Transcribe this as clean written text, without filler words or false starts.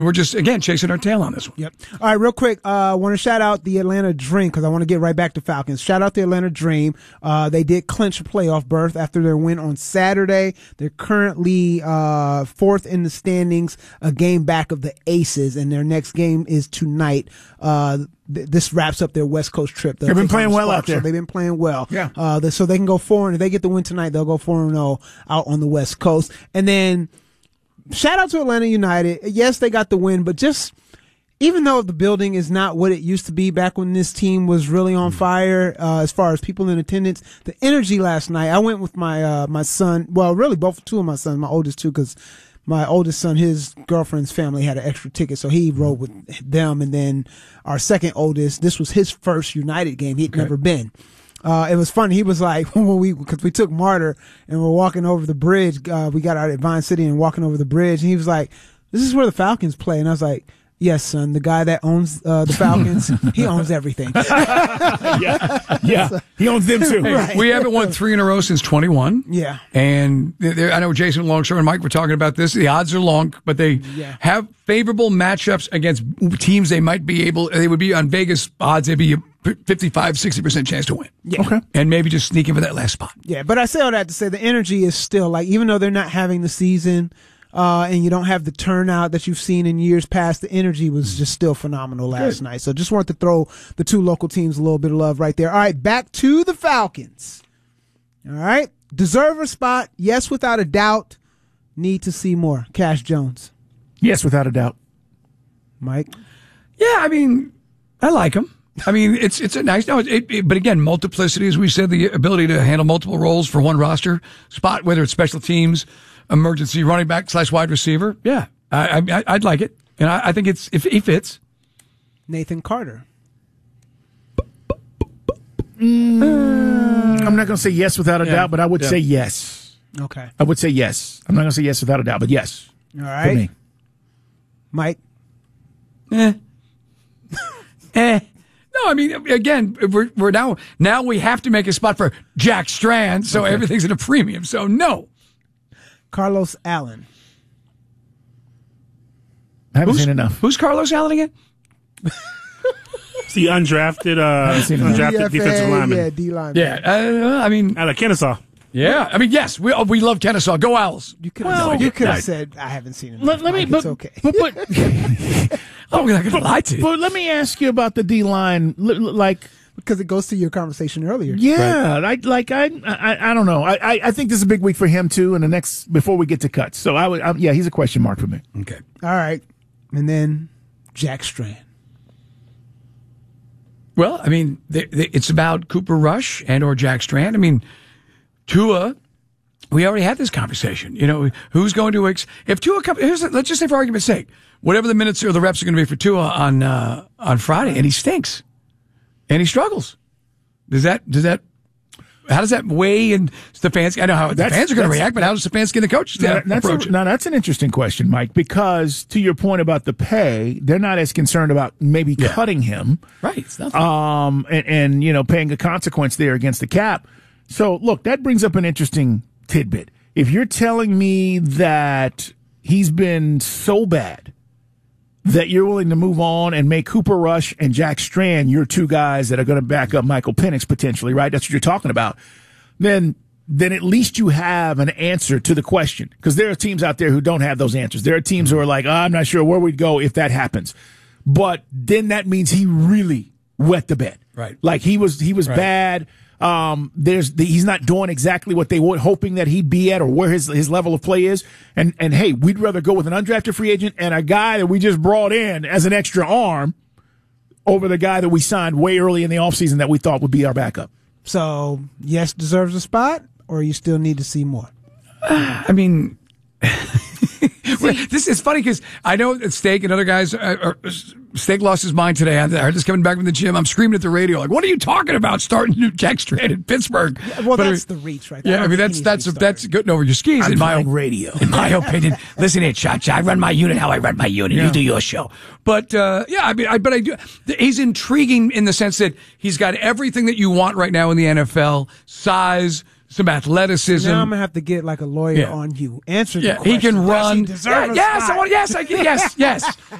We're just, again, chasing our tail on this one. Yep. All right, real quick, I want to shout out the Atlanta Dream because I want to get right back to Falcons. Shout out the Atlanta Dream. They did clinch a playoff berth after their win on Saturday. They're currently fourth in the standings, a game back of the Aces, and their next game is tonight. This wraps up their West Coast trip. They've been playing well out there. So they've been playing well. Yeah. So they can go 4-0. If they get the win tonight, they'll go 4-0 out on the West Coast. And then shout out to Atlanta United. Yes, they got the win, but just even though the building is not what it used to be back when this team was really on fire, as far as people in attendance, the energy last night, I went with my my son. Well, really two of my sons, my oldest two, because my oldest son, his girlfriend's family had an extra ticket, so he rode with them. And then our second oldest, this was his first United game. He'd never been. It was funny. He was like, because we took Martyr and we're walking over the bridge. We got out at Vine City and walking over the bridge, and he was like, "This is where the Falcons play." And I was like, "Yes, son. The guy that owns the Falcons, he owns everything." Yeah. He owns them too. Hey, Right. We haven't won 3 in a row since 21. Yeah. And I know Jason Longshore and Mike were talking about this. The odds are long, but they have favorable matchups against teams they would be on Vegas odds. They'd be a 55, 60% chance to win. Yeah. Okay. And maybe just sneak in for that last spot. Yeah, but I say all that to say the energy is still like, even though they're not having the season, and you don't have the turnout that you've seen in years past, the energy was just still phenomenal last night. So just wanted to throw the two local teams a little bit of love right there. All right, back to the Falcons. All right, deserve a spot. Yes, without a doubt. Need to see more. Cash Jones. Yes, without a doubt. Mike. Yeah, I mean, I like him. I mean, it's a nice, but again, multiplicity, as we said, the ability to handle multiple roles for one roster spot, whether it's special teams, emergency running back / wide receiver. Yeah, I'd like it. And I think if he fits. Nathan Carter. I'm not going to say yes without a doubt, but I would say yes. Okay. I would say yes. I'm not going to say yes without a doubt, but yes. All right. For me. Mike. No, I mean, again, we're now we have to make a spot for Jack Strand, so everything's at a premium. So no. Carlos Allen. I haven't seen enough. Who's Carlos Allen again? It's the undrafted defensive lineman. Yeah, D lineman. Yeah, I mean, Out of Kennesaw. yeah, I mean, yes, we love Kennesaw. Go Owls. You could have said I haven't seen it. Let me, it's okay. Oh, we're not going to lie to you. But let me ask you about the D line. Like, because it goes to your conversation earlier. yeah, I don't know. I think this is a big week for him too. In the next, before we get to cuts, so he's a question mark for me. Okay. All right, and then Jack Strand. Well, I mean, it's about Cooper Rush and or Jack Strand. I mean, Tua, we already had this conversation. You know, who's going to if Tua comes? Let's just say, for argument's sake, whatever the minutes or the reps are going to be for Tua on Friday, and he stinks, and he struggles. How does that weigh in Stefanski? I know how the fans are going to react, but how does Stefanski and the coaches approach it? Now, that's an interesting question, Mike, because to your point about the pay, they're not as concerned about maybe cutting him. Right. It's nothing. And paying a consequence there against the cap. So, look, that brings up an interesting tidbit. If you're telling me that he's been so bad that you're willing to move on and make Cooper Rush and Jack Strand your two guys that are going to back up Michael Penix potentially, right? That's what you're talking about. Then at least you have an answer to the question, because there are teams out there who don't have those answers. There are teams who are like, I'm not sure where we'd go if that happens. But then that means he really wet the bed. Right. Like he was right. bad. He's not doing exactly what they were hoping that he'd be at or where his level of play is. And hey, we'd rather go with an undrafted free agent and a guy that we just brought in as an extra arm over the guy that we signed way early in the offseason that we thought would be our backup. So, yes, deserves a spot, or you still need to see more? I mean, this is funny because I know that Steak and other guys, Steak lost his mind today. I heard this coming back from the gym. I'm screaming at the radio like, "What are you talking about? Starting new Jack Strand in Pittsburgh?" Well, that's the reach, right? Yeah, I mean that's getting over your skis. I'm in my radio. In my opinion, listen here, Cha-Cha. I run my unit how I run my unit. Yeah. You do your show. But I do. He's intriguing in the sense that he's got everything that you want right now in the NFL: size, some athleticism. Now I'm gonna have to get like a lawyer on you. Answer the question. He can run. Does he deserve a yes, spot? yes.